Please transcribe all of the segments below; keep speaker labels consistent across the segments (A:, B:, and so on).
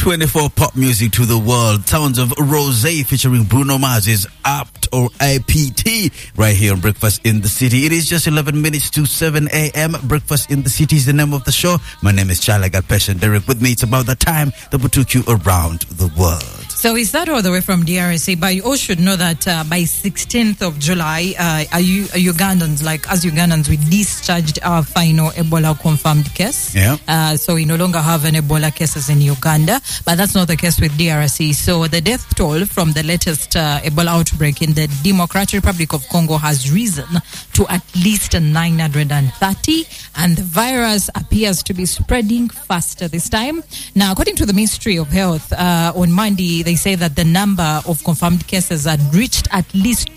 A: 24 pop music to the world. Sounds of Rosé featuring Bruno Mars's Apt or APT right here on Breakfast in the City. It is just 11 minutes to 7 a.m. Breakfast in the City is the name of the show. My name is Charlie. I got Passion Derek with me. It's about the time that we took you around the world.
B: So we start all the way from DRC, but you all should know that by 16th of July, Ugandans, like as Ugandans, we discharged our final Ebola confirmed case.
A: Yeah.
B: So we no longer have any Ebola cases in Uganda, but that's not the case with DRC. So the death toll from the latest Ebola outbreak in the Democratic Republic of Congo has risen to at least 930, and the virus appears to be spreading faster this time. Now, according to the Ministry of Health, on Monday, they say that the number of confirmed cases had reached at least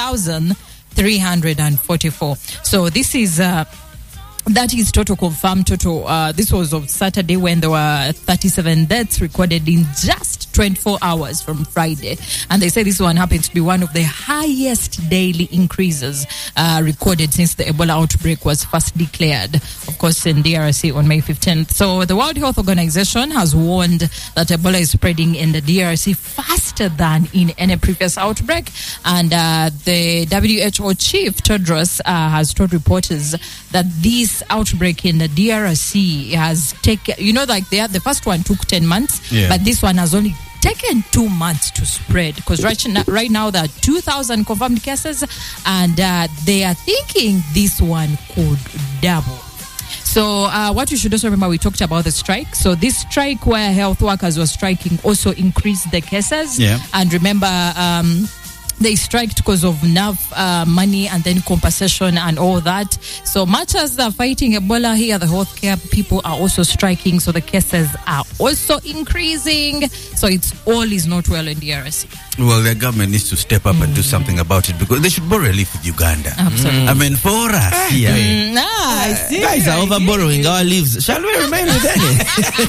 B: 2,344. So this is... that is total confirmed total. This was of Saturday when there were 37 deaths recorded in just 24 hours from Friday. And they say this one happens to be one of the highest daily increases recorded since the Ebola outbreak was first declared, of course, in DRC on May 15th. So the World Health Organization has warned that Ebola is spreading in the DRC faster than in any previous outbreak. And the WHO chief, Tedros, has told reporters that this outbreak in the DRC has taken, the first one took 10 months, but this one has only taken 2 months to spread, because right now there are 2,000 confirmed cases, and they are thinking this one could double. So what you should also remember, we talked about the strike. So this strike where health workers were striking also increased the cases. Yeah. And remember, they striked because of enough money and then compensation and all that. So much as they're fighting Ebola here, the healthcare people are also striking. So the cases are also increasing. So it's all is not well in DRC.
A: Well, the government needs to step up and do something about it, because they should borrow a leaf with Uganda.
B: Absolutely.
A: I mean, for us here.
B: I see.
C: Guys are over borrowing our leaves. Shall we remain with any?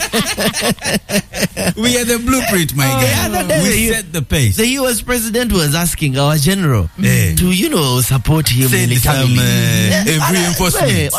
A: We are the blueprint, my guy. We set the pace.
C: The US president was asking our general to, support him militarily.
A: Reinforcement.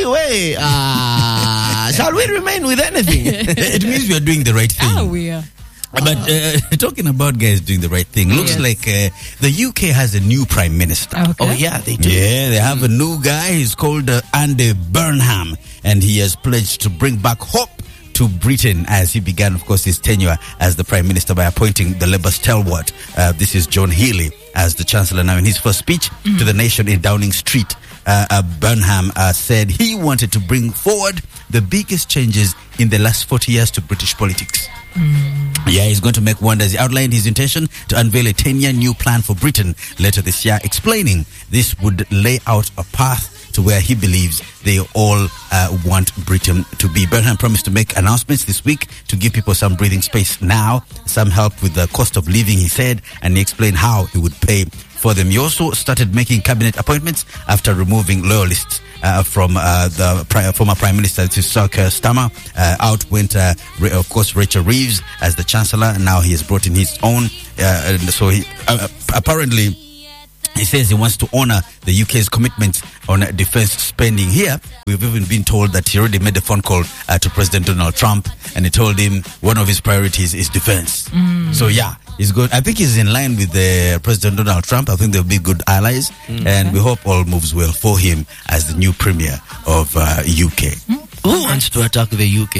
C: Shall we remain with anything?
A: It means we are doing the right thing.
B: Oh, we are.
A: But talking about guys doing the right thing, looks like the UK has a new prime minister.
B: Okay.
C: Oh, yeah, they do.
A: Yeah, they have a new guy. He's called Andy Burnham, and he has pledged to bring back hope to Britain as he began, of course, his tenure as the Prime Minister by appointing the Labour stalwart. This is John Healey as the Chancellor. Now, in his first speech to the nation in Downing Street, Burnham said he wanted to bring forward the biggest changes in the last 40 years to British politics. Yeah, he's going to make wonders. He outlined his intention to unveil a 10-year new plan for Britain later this year, explaining this would lay out a path to where he believes they all want Britain to be. Burnham promised to make announcements this week to give people some breathing space now, some help with the cost of living, he said, and he explained how he would pay for them. He also started making cabinet appointments after removing loyalists from the former Prime Minister, Sir Keir Starmer. Out went, of course, Rachel Reeves as the Chancellor. Now he has brought in his own. So he apparently, he says he wants to honor the UK's commitment on defense spending. Here, we've even been told that he already made a phone call to President Donald Trump, and he told him one of his priorities is defense. So yeah, he's good. I think he's in line with President Donald Trump. I think they'll be good allies, and we hope all moves well for him as the new premier of UK.
C: Who wants to attack the UK?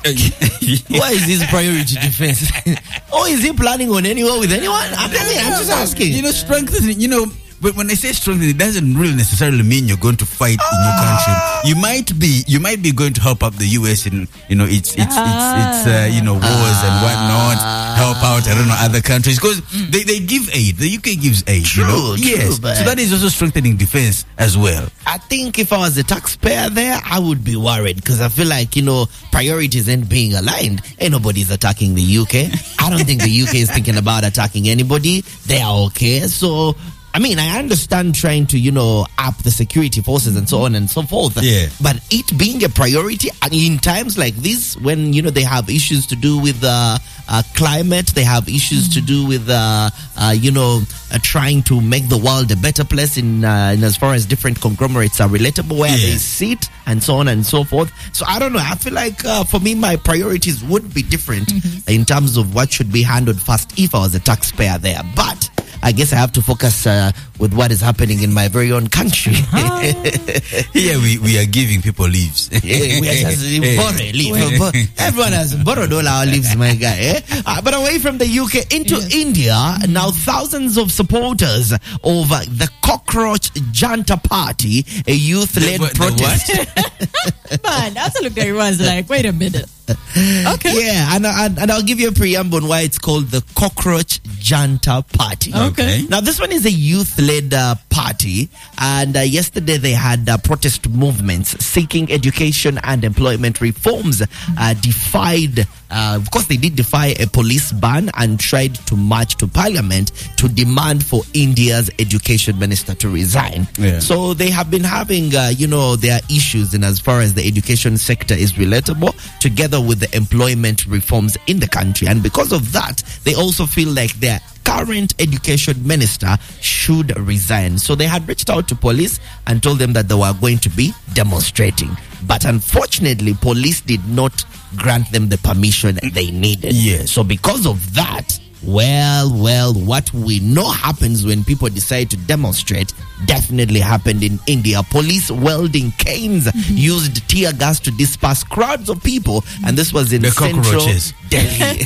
C: Why is his priority defense? Or is he planning on any war with anyone? I'm just asking.
A: Strengthening, but when I say strengthening, it doesn't really necessarily mean you're going to fight in your country. You might be going to help up the US in, its wars and whatnot, help out, other countries, because they give aid. The UK gives aid.
C: True,
A: yes.
C: But
A: so that is also strengthening defense as well.
C: I think if I was a taxpayer there, I would be worried, because I feel like, priorities ain't being aligned. Ain't nobody's attacking the UK. I don't think the UK is thinking about attacking anybody. They are okay. So I mean, I understand trying to, up the security forces and so on and so forth.
A: Yeah.
C: But it being a priority in times like this, when, they have issues to do with climate, they have issues to do with, trying to make the world a better place in as far as different conglomerates are relatable, where they sit and so on and so forth. So I don't know. I feel like for me, my priorities would be different in terms of what should be handled first if I was a taxpayer there. But I guess I have to focus with what is happening in my very own country.
A: Here we are giving people leaves.
C: Yeah, we are just borrowing leave. Everyone has borrowed all our leaves, my guy. But away from the UK into India, now thousands of supporters of the Cockroach Janta Party, a youth-led protest.
B: Man, absolutely, was like, wait a minute. Okay.
C: Yeah, and I'll give you a preamble on why it's called the Cockroach Janta Party.
B: Okay.
C: Now, this one is a youth-led party, and yesterday they had protest movements seeking education and employment reforms. Of course, they did defy a police ban and tried to march to parliament to demand for India's education minister to resign.
A: Yeah.
C: So they have been having, their issues in as far as the education sector is relatable, together with the employment reforms in the country. And because of that, they also feel like their current education minister should resign. So they had reached out to police and told them that they were going to be demonstrating. But unfortunately, police did not grant them the permission they needed.
A: Yes.
C: So because of that, well, what we know happens when people decide to demonstrate definitely happened in India. Police wielding canes used tear gas to disperse crowds of people, and this was in central Delhi.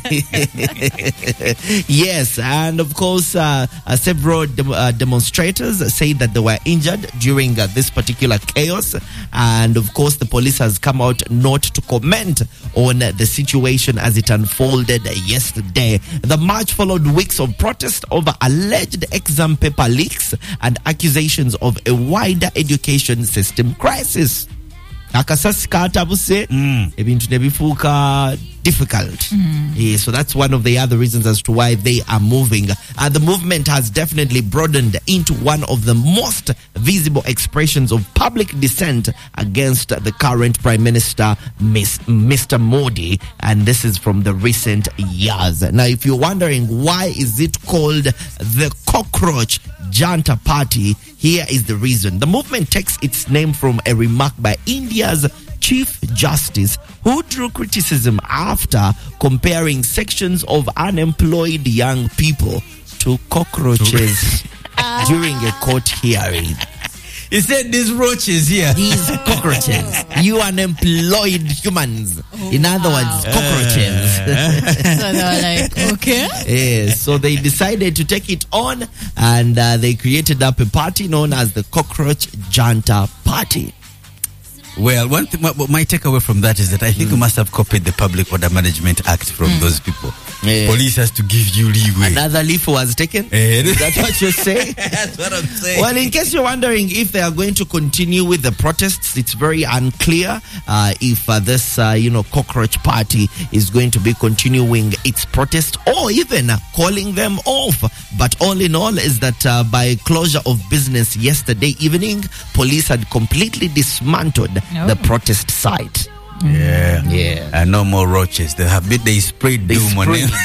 C: Yes, and of course, several demonstrators say that they were injured during this particular chaos, and of course, the police has come out not to comment on the situation as it unfolded yesterday. The march followed weeks of protest over alleged exam paper leaks and accusations of a wider education system crisis. Akasasi katabuse ebintu nebifuuka difficult. Yeah, so that's one of the other reasons as to why they are moving. The movement has definitely broadened into one of the most visible expressions of public dissent against the current Prime Minister, Mr. Modi, and this is from the recent years. Now, if you're wondering why is it called the Cockroach Janta Party, here is the reason. The movement takes its name from a remark by India's Chief Justice, who drew criticism after comparing sections of unemployed young people to cockroaches during a court hearing.
A: He said these roaches here.
C: These cockroaches. You unemployed humans. In other words, cockroaches.
B: So they were like, okay.
C: Yes, so they decided to take it on, and they created up a party known as the Cockroach Janta Party.
A: Well, one thing, my takeaway from that is that I think we must have copied the Public Order Management Act from those people.
C: Yeah.
A: Police has to give you leeway.
C: Another leaf was taken? Is that what you're saying?
A: That's what I'm saying.
C: Well, in case you're wondering if they are going to continue with the protests, it's very unclear if this, cockroach party is going to be continuing its protest or even calling them off. But all in all is that by closure of business yesterday evening, police had completely dismantled the protest site.
A: Yeah. And no more roaches. They sprayed doom on it.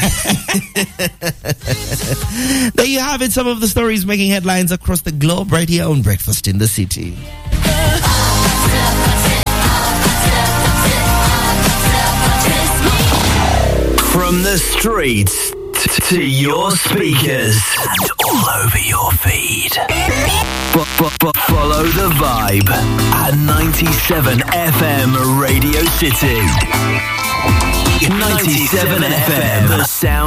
C: There you have it. Some of the stories making headlines across the globe right here on Breakfast in the City.
D: From the streets to your speakers and all over your feed. Follow the vibe at 97 FM Radio City. 97 FM, the sound.